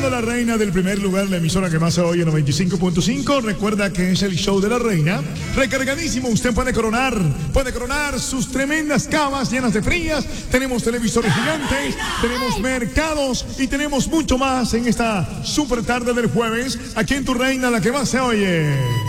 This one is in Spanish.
llegado la reina del primer lugar, la emisora que más se oye, 95.5. Recuerda que es el show de la reina. Recargadísimo, usted puede coronar sus tremendas camas llenas de frías. Tenemos televisores gigantes, tenemos mercados y tenemos mucho más en esta super tarde del jueves. Aquí en tu reina, la que más se oye.